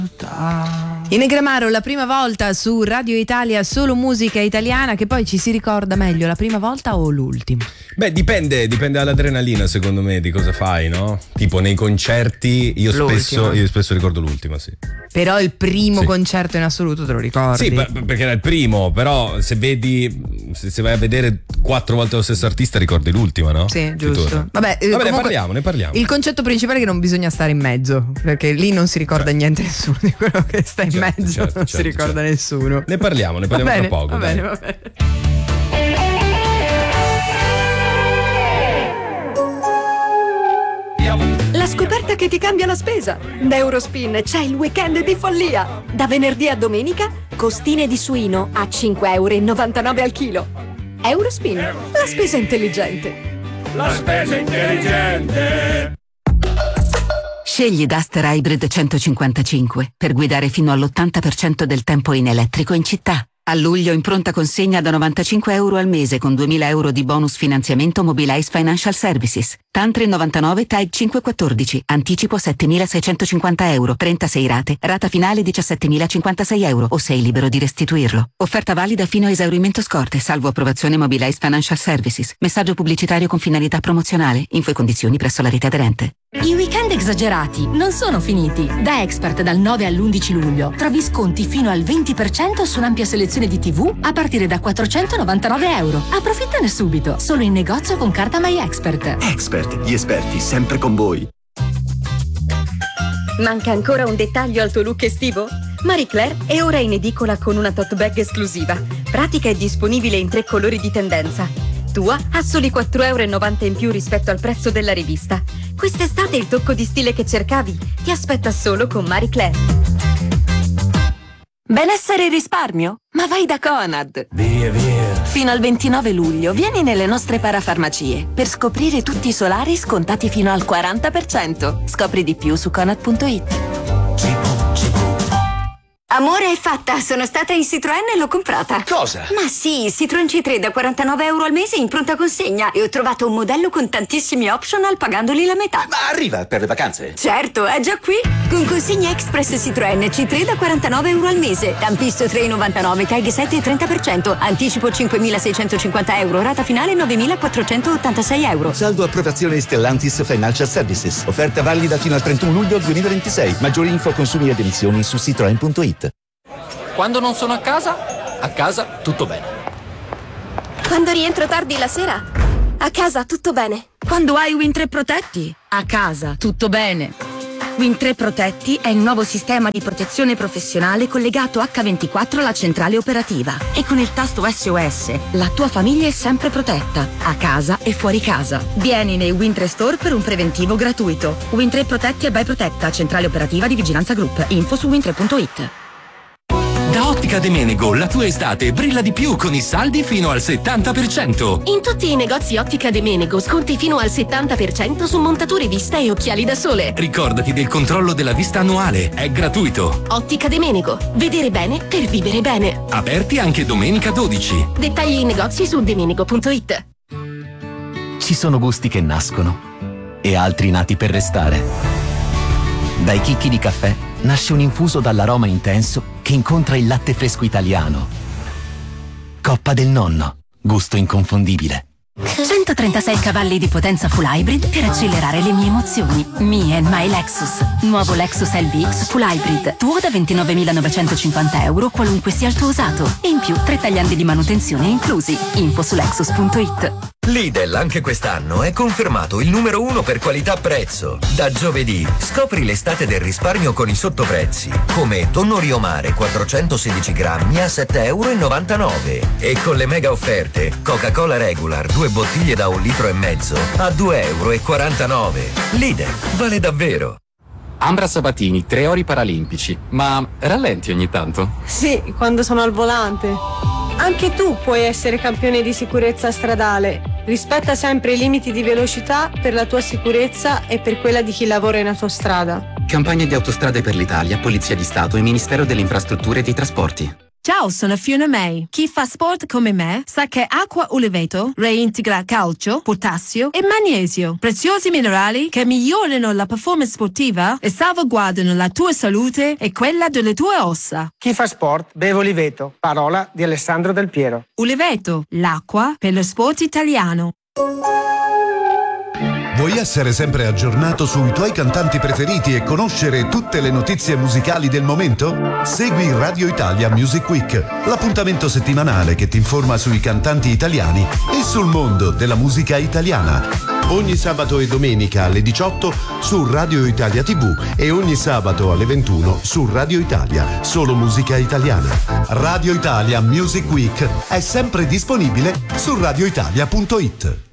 I Negramaro, la prima volta su Radio Italia, solo musica italiana, che poi ci si ricorda meglio la prima volta o l'ultima? Beh, dipende dall'adrenalina, secondo me, di cosa fai, no? Tipo nei concerti io spesso ricordo l'ultima, sì. Però il primo concerto in assoluto te lo ricordi? Sì, perché era il primo, però se vai a vedere 4 volte lo stesso artista ricordi l'ultima, no? Sì, giusto. Vabbè, ne parliamo. Il concetto principale è che non bisogna stare in mezzo, perché lì non si ricorda niente nessuno di quello che sta in mezzo, non si ricorda nessuno. Ne parliamo tra poco. Va bene. La scoperta che ti cambia la spesa. Da Eurospin c'è il weekend di follia. Da venerdì a domenica, costine di suino a 5,99 € al chilo. Eurospin, la spesa intelligente. La spesa intelligente. Scegli Duster Hybrid 155 per guidare fino all'80% del tempo in elettrico in città. A luglio in pronta consegna da 95 € al mese con 2.000 € di bonus finanziamento Mobilize Financial Services. TAN 399 TAG 514. Anticipo 7.650 €. 36 rate. Rata finale 17.056 € o sei libero di restituirlo. Offerta valida fino a esaurimento scorte, salvo approvazione Mobilize Financial Services. Messaggio pubblicitario con finalità promozionale. Info e condizioni presso la rete aderente. I weekend esagerati non sono finiti. Da Expert dal 9 all'11 luglio trovi sconti fino al 20% su un'ampia selezione di TV a partire da 499 €. Approfittane subito, solo in negozio con carta My Expert. Expert, gli esperti sempre con voi. Manca ancora un dettaglio al tuo look estivo? Marie Claire è ora in edicola con una tote bag esclusiva. Pratica e disponibile in 3 colori di tendenza. Tua a soli 4,90 € in più rispetto al prezzo della rivista. Quest'estate il tocco di stile che cercavi ti aspetta solo con Marie Claire. Benessere e risparmio? Ma vai da Conad! Via. Fino al 29 luglio vieni nelle nostre parafarmacie per scoprire tutti i solari scontati fino al 40%. Scopri di più su Conad.it. Amore, è fatta. Sono stata in Citroën e l'ho comprata. Cosa? Ma sì, Citroën C3 da 49 € al mese in pronta consegna. E ho trovato un modello con tantissimi optional pagandoli la metà. Ma arriva per le vacanze? Certo, è già qui. Con consegna express Citroën C3 da 49 € al mese. Tampisto 3,99, tag 7 e 30%. Anticipo 5.650 €. Rata finale 9.486 €. Saldo approvazione Stellantis Financial Services. Offerta valida fino al 31 luglio 2026. Maggiori info, consumi ed emissioni su Citroën.it. Quando non sono a casa tutto bene. Quando rientro tardi la sera, a casa tutto bene. Quando hai Win3 Protetti, a casa tutto bene. Win3 Protetti è il nuovo sistema di protezione professionale collegato H24 alla centrale operativa. E con il tasto SOS, la tua famiglia è sempre protetta, a casa e fuori casa. Vieni nei Win3 Store per un preventivo gratuito. Win3 Protetti e by Protetta, centrale operativa di Vigilanza Group. Info su Win3.it. Da Ottica De Menego la tua estate brilla di più con i saldi fino al 70%. In tutti i negozi Ottica De Menego sconti fino al 70% su montature vista e occhiali da sole. Ricordati del controllo della vista annuale, è gratuito. Ottica De Menego, vedere bene per vivere bene. Aperti anche domenica 12. Dettagli in negozi su demenego.it. Ci sono gusti che nascono e altri nati per restare. Dai chicchi di caffè nasce un infuso dall'aroma intenso che incontra il latte fresco italiano. Coppa del Nonno, gusto inconfondibile. 136 cavalli di potenza full hybrid per accelerare le mie emozioni. Me and my Lexus. Nuovo Lexus LBX full hybrid. Tuo da 29.950 €, qualunque sia il tuo usato. E in più 3 tagliandi di manutenzione inclusi. Info su Lexus.it. Lidl anche quest'anno è confermato il numero 1 per qualità-prezzo. Da giovedì scopri l'estate del risparmio con i sottoprezzi, come tonno Rio Mare 416 grammi a 7,99 € e con le mega offerte Coca-Cola Regular 2 bottiglie da 1,5 litri a 2,49 €. Lidl, vale davvero. Ambra Sabatini, 3 ori paralimpici. Ma rallenti ogni tanto? Sì, quando sono al volante. Anche tu puoi essere campione di sicurezza stradale. Rispetta sempre i limiti di velocità per la tua sicurezza e per quella di chi lavora in autostrada. Campagna di Autostrade per l'Italia, Polizia di Stato e Ministero delle Infrastrutture e dei Trasporti. Ciao, sono Fiona May. Chi fa sport come me sa che acqua Uliveto reintegra calcio, potassio e magnesio, preziosi minerali che migliorano la performance sportiva e salvaguardano la tua salute e quella delle tue ossa. Chi fa sport beve Uliveto. Parola di Alessandro Del Piero. Uliveto, l'acqua per lo sport italiano. Vuoi essere sempre aggiornato sui tuoi cantanti preferiti e conoscere tutte le notizie musicali del momento? Segui Radio Italia Music Week, l'appuntamento settimanale che ti informa sui cantanti italiani e sul mondo della musica italiana. Ogni sabato e domenica alle 18 su Radio Italia TV e ogni sabato alle 21 su Radio Italia, solo musica italiana. Radio Italia Music Week è sempre disponibile su radioitalia.it.